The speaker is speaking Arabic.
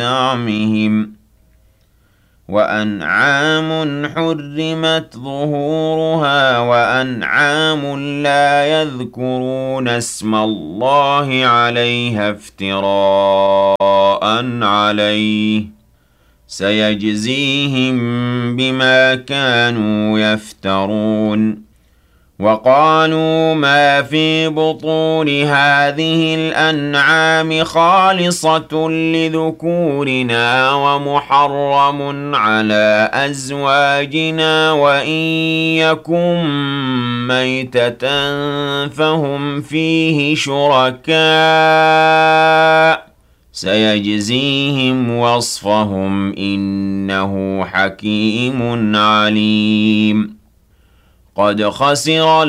زعمهم وأنعام حرمت ظهورها وأنعام لا يذكرون اسم الله عليها افتراء عليه سيجزيهم بما كانوا يفترون وقالوا ما في بطون هذه الأنعام خالصة لذكورنا ومحرم على أزواجنا وإن يكن ميتة فهم فيه شركاء سيجزيهم وصفهم إنه حكيم عليم قد خسر